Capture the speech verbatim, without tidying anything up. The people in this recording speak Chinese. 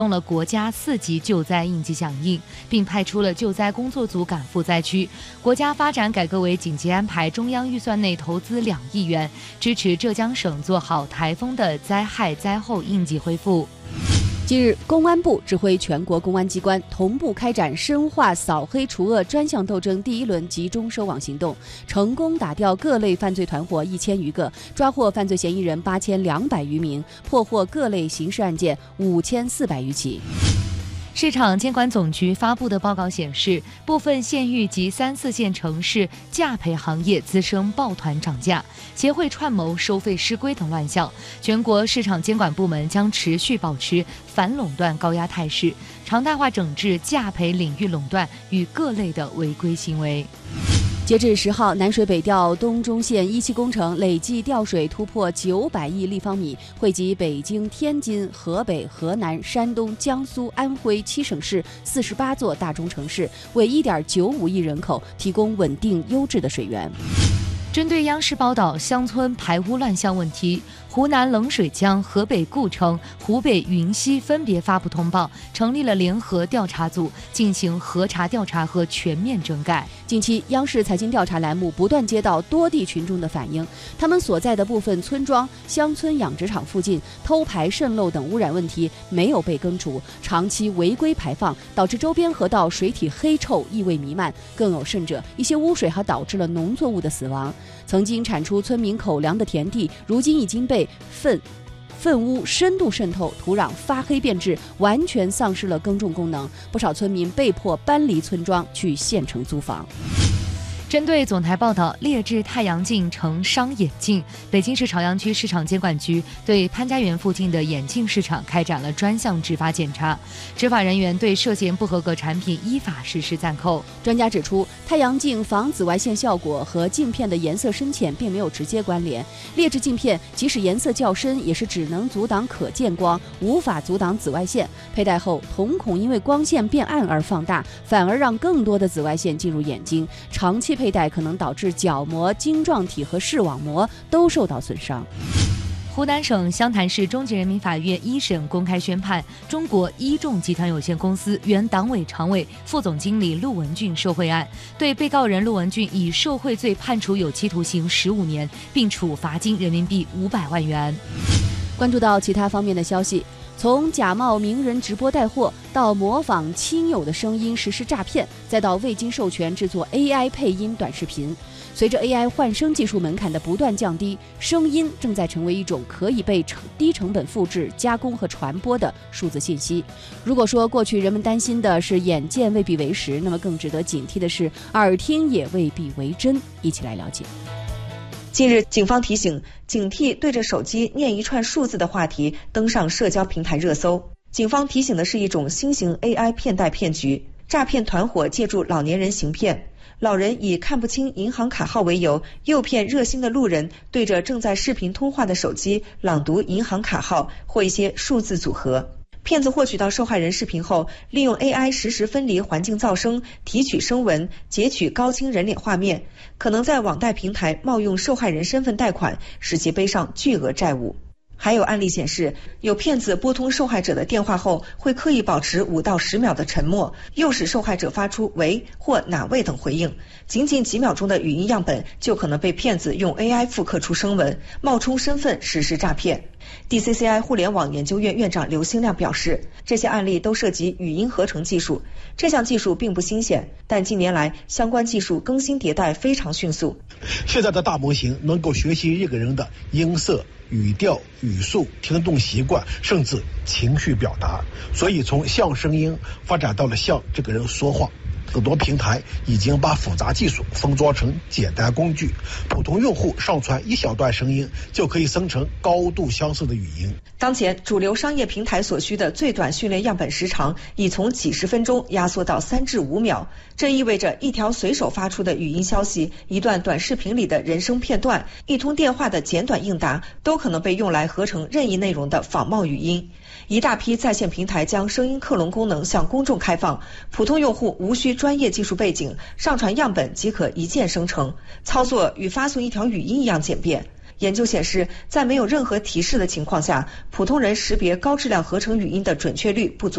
用了国家四级救灾应急响应，并派出了救灾工作组赶赴灾区。国家发展改革委紧急安排中央预算内投资两亿元，支持浙江省做好台风的灾害灾后应急恢复。 近日，公安部指挥全国公安机关同步开展深化扫黑除恶专项斗争第一轮集中收网行动，成功打掉各类犯罪团伙一千余个，抓获犯罪嫌疑人八千两百余名，破获各类刑事案件五千四百余起。 市场监管总局发布的报告显示，部分县域及三四线城市价培行业滋生抱团涨价、协会串谋收费失规等乱象。全国市场监管部门将持续保持反垄断高压态势，常态化整治价培领域垄断与各类的违规行为。 截至十号，南水北调东中线一期工程累计调水突破九百亿立方米，惠及北京、天津、河北、河南、山东、江苏、安徽七省市四十八座大中城市，为一点九五亿人口提供稳定优质的水源。 针对央视报道乡村排污乱象问题，湖南冷水江、河北故城、湖北云溪分别发布通报，成立了联合调查组，进行核查调查和全面整改。 近期，央视财经调查栏目不断接到多地群众的反映，他们所在的部分村庄、乡村养殖场附近偷排渗漏等污染问题没有被根除，长期违规排放，导致周边河道水体黑臭、异味弥漫，更有甚者，一些污水还导致了农作物的死亡。曾经产出村民口粮的田地，如今已经被粪粪污深度渗透，土壤发黑变质，完全丧失了耕种功能。不少村民被迫搬离村庄，去县城租房。 针对总台报道劣质太阳镜成伤眼镜，北京市朝阳区市场监管局对潘家园附近的眼镜市场开展了专项执法检查，执法人员对涉嫌不合格产品依法实施暂扣。 专家指出，太阳镜防紫外线效果和镜片的颜色深浅并没有直接关联，劣质镜片即使颜色较深，也是只能阻挡可见光，无法阻挡紫外线。佩戴后，瞳孔因为光线变暗而放大，反而让更多的紫外线进入眼睛，长期佩戴可能导致角膜、晶状体和视网膜都受到损伤。 湖南省湘潭市中级人民法院一审公开宣判中国一众集团有限公司原党委常委、副总经理陆文俊受贿案，对被告人陆文俊以受贿罪判处有期徒刑十五年，并处罚金人民币五百万元。 关注到其他方面的消息，从假冒名人直播带货，到模仿亲友的声音实施诈骗，再到未经授权制作 A I 配音短视频。随着 A I 换声技术门槛的不断降低，声音正在成为一种可以被低成本复制、加工和传播的数字信息。如果说过去人们担心的是眼见未必为实，那么更值得警惕的是耳听也未必为真。一起来了解。 近日，警方提醒警惕对着手机念一串数字的话题登上社交平台热搜。警方提醒的是一种新型 A I 骗贷骗局，诈骗团伙借助老年人行骗。老人以看不清银行卡号为由，诱骗热心的路人对着正在视频通话的手机朗读银行卡号或一些数字组合。骗子获取到受害人视频后，利用 A I 实时分离环境噪声，提取声纹，截取高清人脸画面，可能在网贷平台冒用受害人身份贷款，使其背上巨额债务。还有案例显示，有骗子拨通受害者的电话后，会刻意保持五到十秒的沉默，诱使受害者发出喂或哪位等回应。仅仅几秒钟的语音样本，就可能被骗子用 A I 复刻出声纹，冒充身份实施诈骗。D C C I 互联网研究院院长刘兴亮表示，这些案例都涉及语音合成技术，这项技术并不新鲜，但近年来相关技术更新迭代非常迅速。 现在的大模型能够学习一个人的音色、语调、语速、听动习惯，甚至情绪表达，所以从像声音发展到了像这个人说话。很多平台已经把复杂技术封装成简单工具，普通用户上传一小段声音就可以生成高度相似的语音。 当前主流商业平台所需的最短训练样本时长已从几十分钟压缩到三至五秒，这意味着一条随手发出的语音消息、一段短视频里的人声片段、一通电话的简短应答，都可能被用来合成任意内容的仿冒语音。一大批在线平台将声音克隆功能向公众开放，普通用户无需专业技术背景，上传样本即可一键生成，操作与发送一条语音一样简便。研究显示，在没有任何提示的情况下，普通人识别高质量合成语音的准确率不足